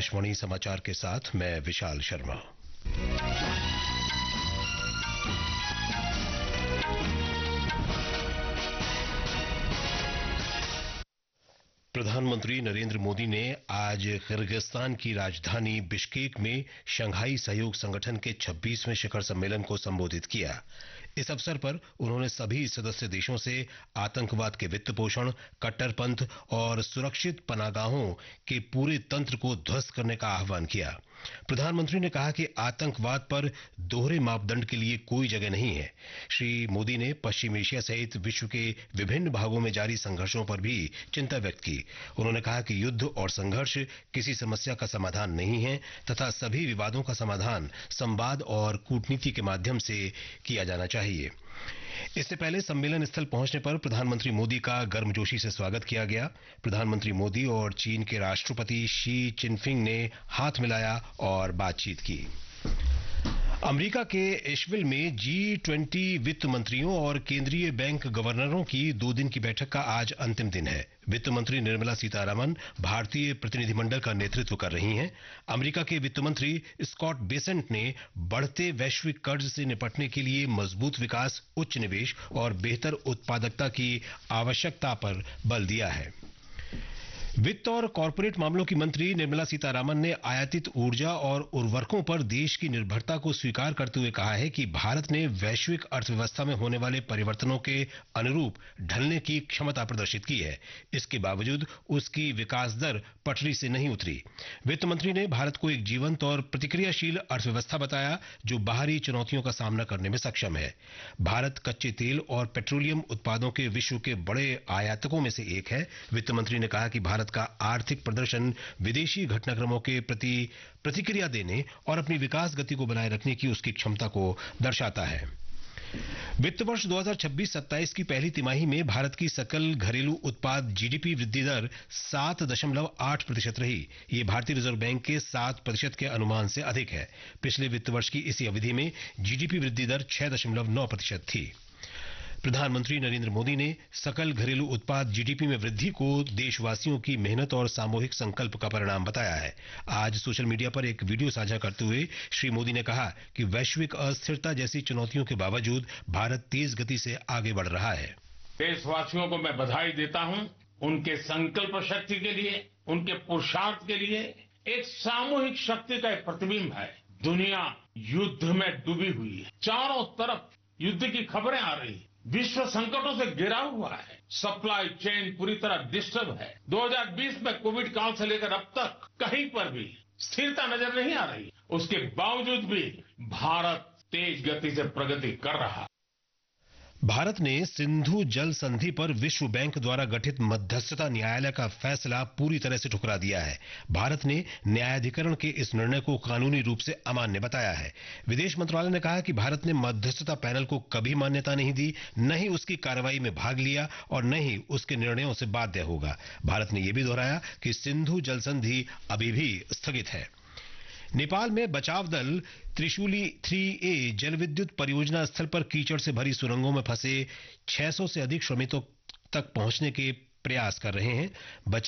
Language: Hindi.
आकाशवाणी समाचार के साथ मैं विशाल शर्मा। प्रधानमंत्री नरेंद्र मोदी ने आज किर्गिस्तान की राजधानी बिश्केक में शंघाई सहयोग संगठन के 26वें शिखर सम्मेलन को संबोधित किया। इस अवसर पर उन्होंने सभी सदस्य देशों से आतंकवाद के वित्त पोषण, कट्टरपंथ और सुरक्षित पनाहगाहों के पूरे तंत्र को ध्वस्त करने का आह्वान किया। प्रधानमंत्री ने कहा कि आतंकवाद पर दोहरे मापदंड के लिए कोई जगह नहीं है। श्री मोदी ने पश्चिम एशिया सहित विश्व के विभिन्न भागों में जारी संघर्षों पर भी चिंता व्यक्त की। उन्होंने कहा कि युद्ध और संघर्ष किसी समस्या का समाधान नहीं है तथा सभी विवादों का समाधान संवाद और कूटनीति के माध्यम से किया जाना चाहिए। इससे पहले सम्मेलन स्थल पहुंचने पर प्रधानमंत्री मोदी का गर्मजोशी से स्वागत किया गया। प्रधानमंत्री मोदी और चीन के राष्ट्रपति शी चिनफिंग ने हाथ मिलाया और बातचीत की। अमेरिका के एशविल में G20 वित्त मंत्रियों और केंद्रीय बैंक गवर्नरों की 2 दिन की बैठक का आज अंतिम दिन है। वित्त मंत्री निर्मला सीतारमण भारतीय प्रतिनिधिमंडल का नेतृत्व कर रही हैं। अमेरिका के वित्त मंत्री स्कॉट बेसेंट ने बढ़ते वैश्विक कर्ज से निपटने के लिए मजबूत विकास, उच्च निवेश और बेहतर उत्पादकता की आवश्यकता पर बल दिया है। वित्त और कॉरपोरेट मामलों की मंत्री निर्मला सीतारमण ने आयातित ऊर्जा और उर्वरकों पर देश की निर्भरता को स्वीकार करते हुए कहा है कि भारत ने वैश्विक अर्थव्यवस्था में होने वाले परिवर्तनों के अनुरूप ढलने की क्षमता प्रदर्शित की है। इसके बावजूद उसकी विकास दर पटरी से नहीं उतरी। वित्त मंत्री ने भारत को एक जीवंत और प्रतिक्रियाशील अर्थव्यवस्था बताया जो बाहरी चुनौतियों का सामना करने में सक्षम है। भारत कच्चे तेल और पेट्रोलियम उत्पादों के विश्व के बड़े आयातकों में से एक है। वित्त मंत्री ने कहा कि भारत का आर्थिक प्रदर्शन विदेशी घटनाक्रमों के प्रति प्रतिक्रिया देने और अपनी विकास गति को बनाए रखने की उसकी क्षमता को दर्शाता है। वित्त वर्ष 2026-27 की पहली तिमाही में भारत की सकल घरेलू उत्पाद जीडीपी वृद्धि दर 7.8% रही। ये भारतीय रिजर्व बैंक के 7% के अनुमान से अधिक है। पिछले वित्त वर्ष की इसी अवधि में जीडीपी वृद्धि दर 6.9% थी। प्रधानमंत्री नरेंद्र मोदी ने सकल घरेलू उत्पाद जीडीपी में वृद्धि को देशवासियों की मेहनत और सामूहिक संकल्प का परिणाम बताया है। आज सोशल मीडिया पर एक वीडियो साझा करते हुए श्री मोदी ने कहा कि वैश्विक अस्थिरता जैसी चुनौतियों के बावजूद भारत तेज गति से आगे बढ़ रहा है। देशवासियों को मैं बधाई देता हूं, उनके संकल्प शक्ति के लिए, उनके पुरुषार्थ के लिए। एक सामूहिक शक्ति का एक प्रतिबिंब है। दुनिया युद्ध में डूबी हुई है, चारों तरफ युद्ध की खबरें आ रही है, विश्व संकटों से घिरा हुआ है, सप्लाई चेन पूरी तरह डिस्टर्ब है। 2020 में कोविड काल से लेकर अब तक कहीं पर भी स्थिरता नजर नहीं आ रही। उसके बावजूद भी भारत तेज गति से प्रगति कर रहा है। भारत ने सिंधु जल संधि पर विश्व बैंक द्वारा गठित मध्यस्थता न्यायालय का फैसला पूरी तरह से ठुकरा दिया है। भारत ने न्यायाधिकरण के इस निर्णय को कानूनी रूप से अमान्य बताया है। विदेश मंत्रालय ने कहा कि भारत ने मध्यस्थता पैनल को कभी मान्यता नहीं दी, न ही उसकी कार्रवाई में भाग लिया और न ही उसके निर्णयों से बाध्य होगा। भारत ने यह भी दोहराया कि सिंधु जल संधि अभी भी स्थगित है। नेपाल में बचाव दल त्रिशूली 3A जलविद्युत परियोजना स्थल पर कीचड़ से भरी सुरंगों में फंसे 600 से अधिक श्रमिकों तक पहुंचने के प्रयास कर रहे हैं।